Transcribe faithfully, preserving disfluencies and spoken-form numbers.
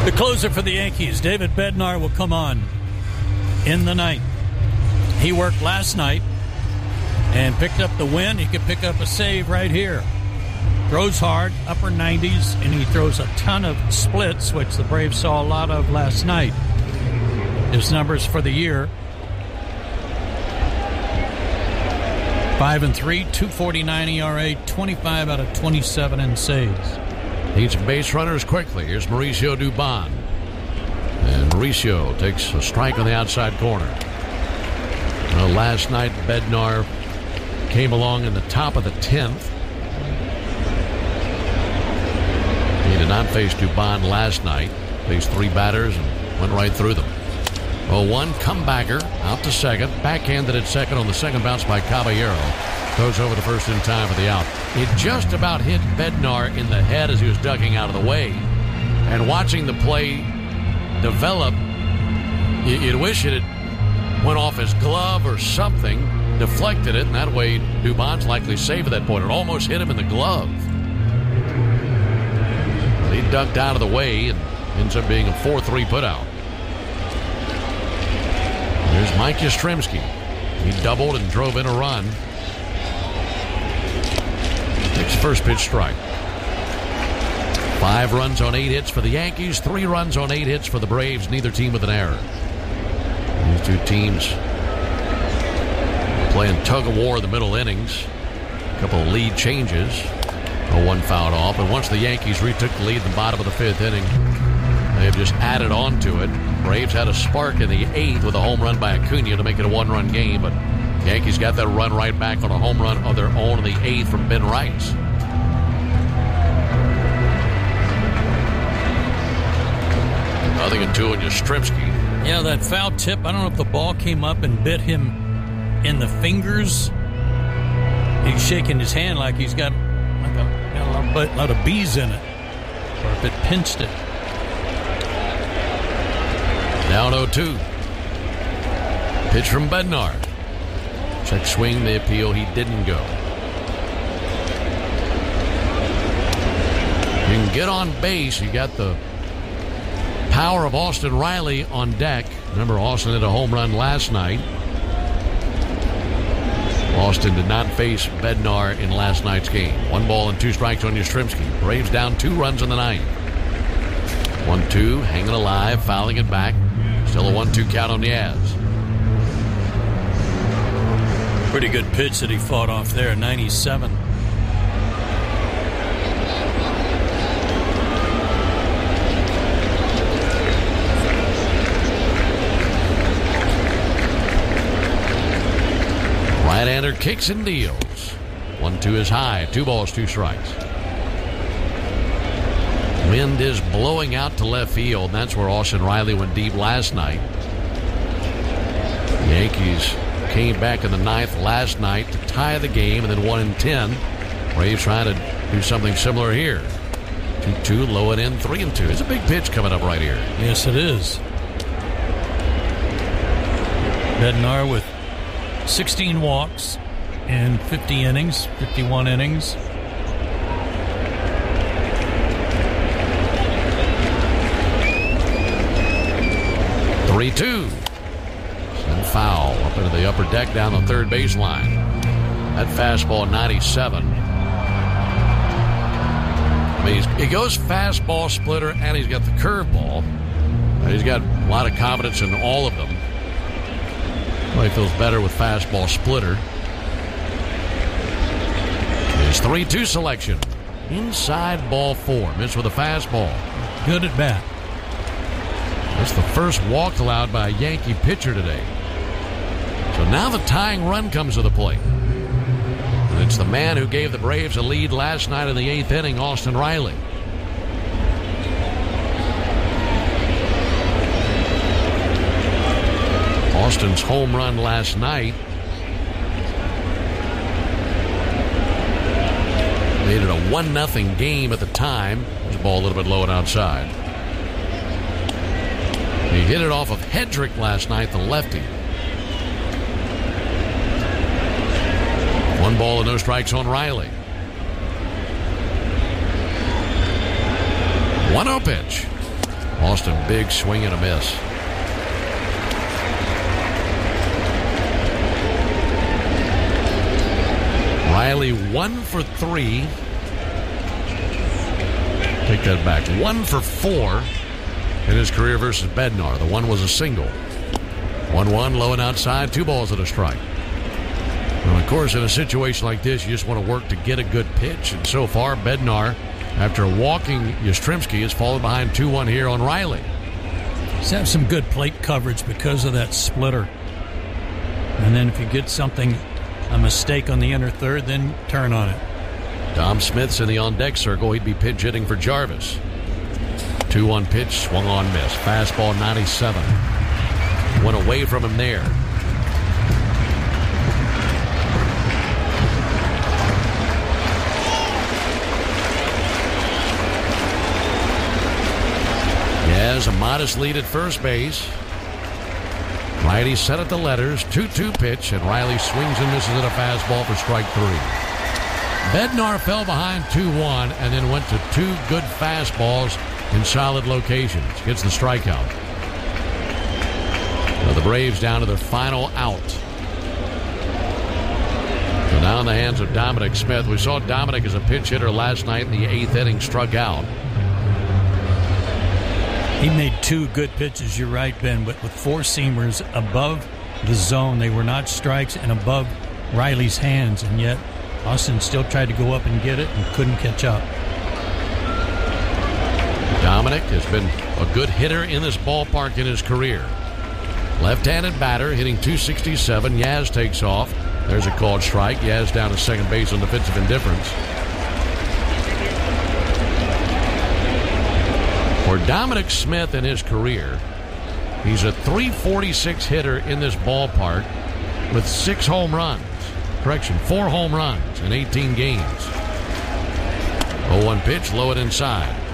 The closer for the Yankees, David Bednar, will come on in the ninth. He worked last night and picked up the win. He could pick up a save right here. Throws hard, upper nineties, and he throws a ton of splits, which the Braves saw a lot of last night. His numbers for the year: five and three, two forty-nine E R A, twenty-five out of twenty-seven in saves. Needs some base runners quickly. Here's Mauricio Dubon. And Mauricio takes a strike on the outside corner. Well, last night, Bednar came along in the top of the tenth. He did not face Dubon last night. Faced three batters and went right through them. oh one, comebacker, out to second. Backhanded at second on the second bounce by Caballero. Goes over to first in time for the out. It just about hit Bednar in the head as he was ducking out of the way. And watching the play develop, you'd wish it had went off his glove or something, deflected it, and that way Dubon's likely safe at that point. It almost hit him in the glove. But he ducked out of the way and ends up being a four three putout. There's Mike Yastrzemski. He doubled and drove in a run. Takes first pitch strike. Five runs on eight hits for the Yankees. Three runs on eight hits for the Braves. Neither team with an error. These two teams playing tug of war in the middle innings. A couple of lead changes. oh one fouled off. And once the Yankees retook the lead in the bottom of the fifth inning, they have just added on to it. Braves had a spark in the eighth with a home run by Acuna to make it a one-run game, but the Yankees got that run right back on a home run of their own in the eighth from Ben Rice. Nothing and two on Yastrzemski. Yeah, that foul tip, I don't know if the ball came up and bit him in the fingers. He's shaking his hand like he's got, like a, got a lot, of, a lot of bees in it. Or if it pinched it. Down oh two. Pitch from Bednar. Check swing, the appeal. He didn't go. You can get on base. You got the power of Austin Riley on deck. Remember, Austin hit a home run last night. Austin did not face Bednar in last night's game. One ball and two strikes on Yastrzemski. Braves down two runs in the ninth. one two, hanging alive, fouling it back. Still a one two count on Yaz. Pretty good pitch that he fought off there, ninety-seven. Right-hander kicks and deals. one two is high. Two balls, two strikes. Wind is blowing out to left field, and that's where Austin Riley went deep last night. The Yankees came back in the ninth last night to tie the game, and then one in ten. Braves trying to do something similar here. two two, low and in, three and two. It's a big pitch coming up right here. Yes, it is. Bednar with sixteen walks in fifty innings, fifty-one innings. three two. And foul up into the upper deck down the third baseline. That fastball, ninety-seven. I mean, he's, he goes fastball, splitter, and he's got the curveball. And he's got a lot of confidence in all of them. Well, he feels better with fastball, splitter. His three two selection. Inside ball four. Missed with a fastball. Good at bat. That's the first walk allowed by a Yankee pitcher today. So now the tying run comes to the plate. And it's the man who gave the Braves a lead last night in the eighth inning, Austin Riley. Austin's home run last night made it a one nothing game at the time. There's a ball a little bit low and outside. He hit it off of Hedrick last night, the lefty. One ball and no strikes on Riley. one oh pitch. Austin, big swing and a miss. Riley one for three. Take that back. One for four in his career versus Bednar. The one was a single. one one, low and outside, two balls and a strike. Well, of course, in a situation like this, you just want to work to get a good pitch. And so far, Bednar, after walking Yastrzemski, has fallen behind two one here on Riley. He's have some good plate coverage because of that splitter. And then if you get something, a mistake on the inner third, then turn on it. Dom Smith's in the on-deck circle. He'd be pinch hitting for Jarvis. two one pitch, swung on, miss. Fastball ninety-seven. Went away from him there. Yaz, a modest lead at first base. Righty set at the letters. two two pitch, and Riley swings and misses at a fastball for strike three. Bednar fell behind two one and then went to two good fastballs in solid locations. Gets the strikeout. Now the Braves down to their final out. So now in the hands of Dominic Smith. We saw Dominic as a pinch hitter last night in the eighth inning, struck out. He made two good pitches, you're right, Ben, but with four-seamers above the zone. They were not strikes and above Riley's hands, and yet Austin still tried to go up and get it and couldn't catch up. Dominic has been a good hitter in this ballpark in his career. Left-handed batter, hitting two sixty-seven. Yaz takes off. There's a called strike. Yaz down to second base on defensive indifference. For Dominic Smith in his career, he's a three forty-six hitter in this ballpark with six home runs. Correction, four home runs in eighteen games. oh one pitch, low and inside.